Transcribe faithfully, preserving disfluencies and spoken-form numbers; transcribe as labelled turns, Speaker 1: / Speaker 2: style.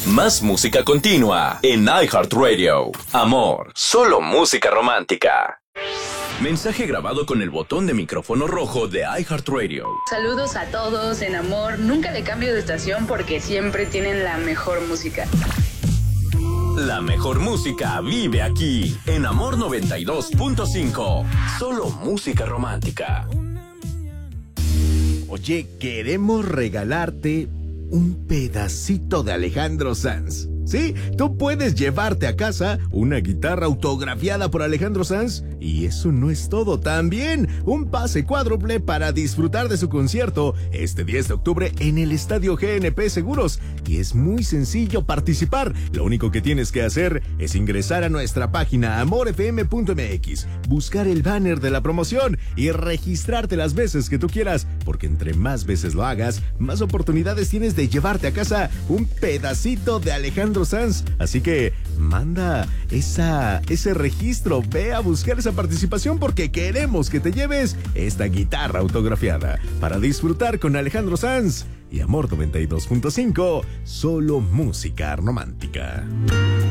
Speaker 1: Más música continua en iHeartRadio. Amor, solo música romántica. Mensaje grabado con el botón de micrófono rojo de iHeartRadio.
Speaker 2: Saludos a todos en Amor. Nunca le cambio de estación porque siempre tienen la mejor música.
Speaker 1: La mejor música vive aquí en Amor noventa y dos punto cinco. Solo música romántica.
Speaker 3: Oye, queremos regalarte un pedacito de Alejandro Sanz. Sí, tú puedes llevarte a casa una guitarra autografiada por Alejandro Sanz. Y eso no es todo. También un pase cuádruple para disfrutar de su concierto este diez de octubre en el Estadio G N P Seguros. Y es muy sencillo participar. Lo único que tienes que hacer es ingresar a nuestra página amor f m punto m x, buscar el banner de la promoción y registrarte las veces que tú quieras. Porque entre más veces lo hagas, más oportunidades tienes de llevarte a casa un pedacito de Alejandro Sanz. Así que manda esa, ese registro, ve a buscar esa participación porque queremos que te lleves esta guitarra autografiada para disfrutar con Alejandro Sanz y Amor noventa y dos punto cinco, solo música romántica.